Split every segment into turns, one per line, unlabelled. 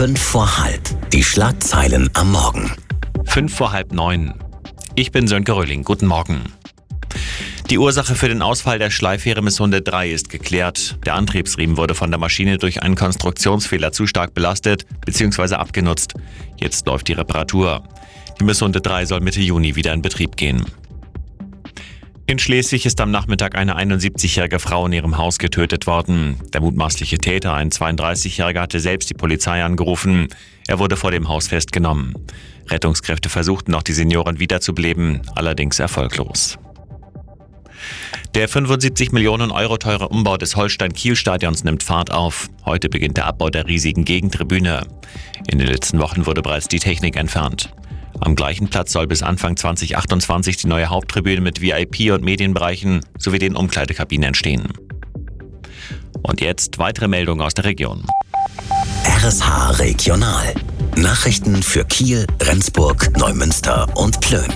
5 vor halb. Die Schlagzeilen am Morgen.
8:55. Ich bin Sönke Röhling. Guten Morgen. Die Ursache für den Ausfall der Schleifähre Missunde 3 ist geklärt. Der Antriebsriemen wurde von der Maschine durch einen Konstruktionsfehler zu stark belastet bzw. abgenutzt. Jetzt läuft die Reparatur. Die Missunde 3 soll Mitte Juni wieder in Betrieb gehen. In Schleswig ist am Nachmittag eine 71-jährige Frau in ihrem Haus getötet worden. Der mutmaßliche Täter, ein 32-Jähriger, hatte selbst die Polizei angerufen. Er wurde vor dem Haus festgenommen. Rettungskräfte versuchten noch, die Seniorin wiederzubeleben, allerdings erfolglos. Der 75 Millionen Euro teure Umbau des Holstein-Kiel-Stadions nimmt Fahrt auf. Heute beginnt der Abbau der riesigen Gegentribüne. In den letzten Wochen wurde bereits die Technik entfernt. Am gleichen Platz soll bis Anfang 2028 die neue Haupttribüne mit VIP- und Medienbereichen sowie den Umkleidekabinen entstehen. Und jetzt weitere Meldungen aus der Region.
RSH Regional. Nachrichten für Kiel, Rendsburg, Neumünster und Plön.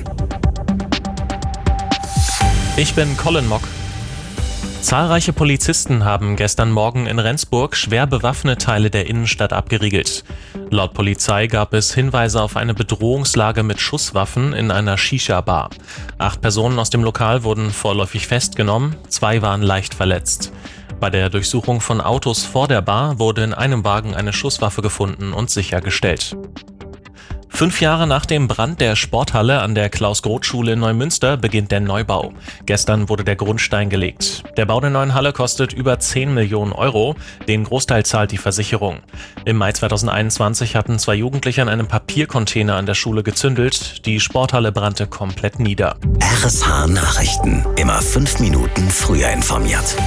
Ich bin Colin Mock. Zahlreiche Polizisten haben gestern Morgen in Rendsburg schwer bewaffnete Teile der Innenstadt abgeriegelt. Laut Polizei gab es Hinweise auf eine Bedrohungslage mit Schusswaffen in einer Shisha-Bar. 8 Personen aus dem Lokal wurden vorläufig festgenommen, 2 waren leicht verletzt. Bei der Durchsuchung von Autos vor der Bar wurde in einem Wagen eine Schusswaffe gefunden und sichergestellt. 5 Jahre nach dem Brand der Sporthalle an der Klaus-Groth-Schule in Neumünster beginnt der Neubau. Gestern wurde der Grundstein gelegt. Der Bau der neuen Halle kostet über 10 Millionen Euro. Den Großteil zahlt die Versicherung. Im Mai 2021 hatten 2 Jugendliche an einem Papiercontainer an der Schule gezündelt. Die Sporthalle brannte komplett nieder.
RSH Nachrichten. Immer 5 Minuten früher informiert.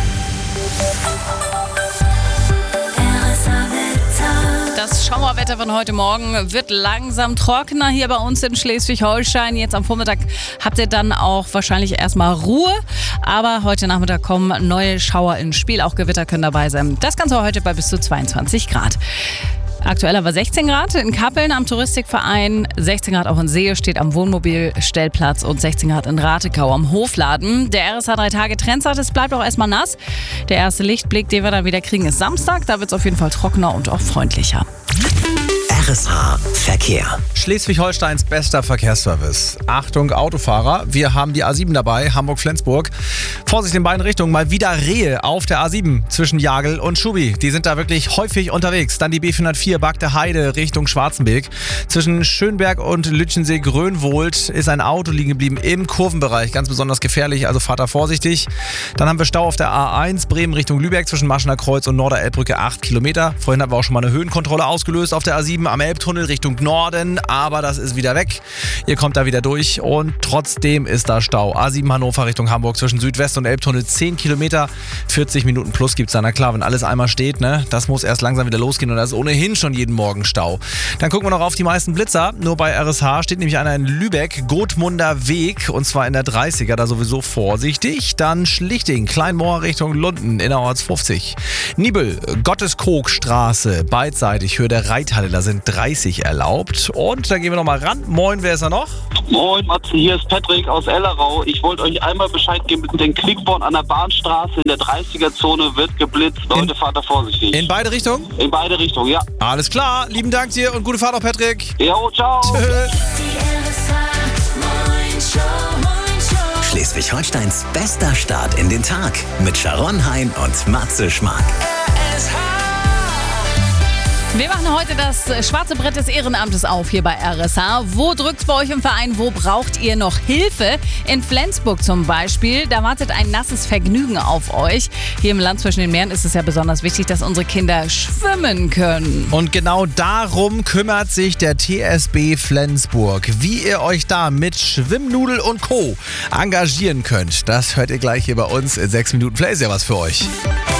Das Schauerwetter von heute Morgen wird langsam trockener hier bei uns in Schleswig-Holstein. Jetzt am Vormittag habt ihr dann auch wahrscheinlich erstmal Ruhe. Aber heute Nachmittag kommen neue Schauer ins Spiel. Auch Gewitter können dabei sein. Das Ganze heute bei bis zu 22 Grad. Aktuell aber 16 Grad in Kappeln am Touristikverein, 16 Grad auch in See steht am Wohnmobilstellplatz und 16 Grad in Ratekau am Hofladen. Der RSH 3 Tage Trend sagt, es bleibt auch erstmal nass. Der erste Lichtblick, den wir dann wieder kriegen, ist Samstag. Da wird es auf jeden Fall trockener und auch freundlicher.
RSH Verkehr.
Schleswig-Holsteins bester Verkehrsservice. Achtung Autofahrer, wir haben die A7 dabei, Hamburg-Flensburg. Vorsicht in beiden Richtungen, mal wieder Rehe auf der A7 zwischen Jagel und Schubi. Die sind da wirklich häufig unterwegs. Dann die B404 Bagde Heide Richtung Schwarzenberg. Zwischen Schönberg und Lütchensee-Grönwohlt ist ein Auto liegen geblieben im Kurvenbereich. Ganz besonders gefährlich, also fahrt da vorsichtig. Dann haben wir Stau auf der A1 Bremen Richtung Lübeck zwischen Maschener Kreuz und Norderelbbrücke 8 Kilometer. Vorhin haben wir auch schon mal eine Höhenkontrolle ausgelöst auf der A7 am Elbtunnel Richtung Norden, aber das ist wieder weg. Ihr kommt da wieder durch und trotzdem ist da Stau. A7 Hannover Richtung Hamburg zwischen Südwest und Elbtunnel 10 Kilometer, 40 Minuten plus gibt's da. Na klar, wenn alles einmal steht, ne, das muss erst langsam wieder losgehen und das ist ohnehin schon jeden Morgen Stau. Dann gucken wir noch auf die meisten Blitzer. Nur bei RSH steht nämlich einer in Lübeck, Gotmunder Weg und zwar in der 30er, da sowieso vorsichtig. Dann Schlichting, Kleinmoor Richtung Lunden, innerorts 50. Nibel, Gotteskogstraße, beidseitig, Höhe der Reithalle, da sind 30 erlaubt. Und dann gehen wir nochmal ran. Moin, wer ist da noch?
Moin, Matze, hier ist Patrick aus Ellerau. Ich wollte euch einmal Bescheid geben, mit den Klickborn an der Bahnstraße in der 30er-Zone wird geblitzt. Leute, fahrt da vorsichtig.
In beide Richtungen?
In beide Richtungen, ja.
Alles klar, lieben Dank dir und gute Fahrt auch, Patrick.
Jo, ciao.
Schleswig-Holsteins bester Start in den Tag mit Sharon Hein und Matze Schmark.
Wir machen heute das schwarze Brett des Ehrenamtes auf hier bei RSH. Wo drückt's bei euch im Verein? Wo braucht ihr noch Hilfe? In Flensburg zum Beispiel, da wartet ein nasses Vergnügen auf euch. Hier im Land zwischen den Meeren ist es ja besonders wichtig, dass unsere Kinder schwimmen können.
Und genau darum kümmert sich der TSB Flensburg. Wie ihr euch da mit Schwimmnudel und Co. engagieren könnt, das hört ihr gleich hier bei uns in 6 Minuten. Vielleicht ist ja was für euch.